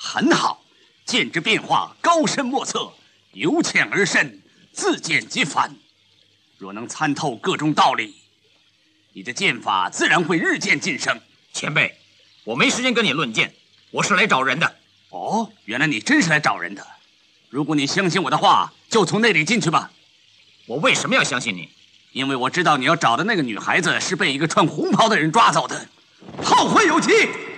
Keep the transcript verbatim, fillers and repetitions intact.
很好，剑之变化高深莫测，由浅而深，自见即反。若能参透各种道理，你的剑法自然会日渐晋升。 前辈，我没时间跟你论剑，我是来找人的。 哦，原来你真是来找人的。如果你相信我的话，就从那里进去吧。 我为什么要相信你？ 因为我知道你要找的那个女孩子是被一个穿红袍的人抓走的。后会有期。